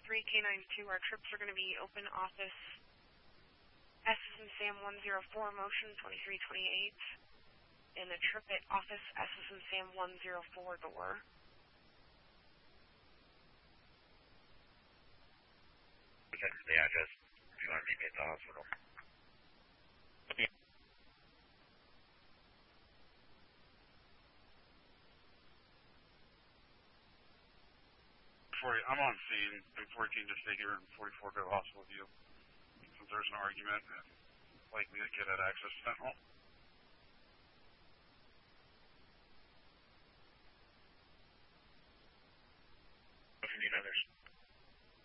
K92. Our trips are going to be open office S as in Sam 104, motion 2328, and a trip at office S as in Sam 104, door. The address if you want to meet me at the hospital. I'm on scene. I'm 14 to stay here and 44 go to hospital view. Since there's an argument and likely to get at access to Sentinel.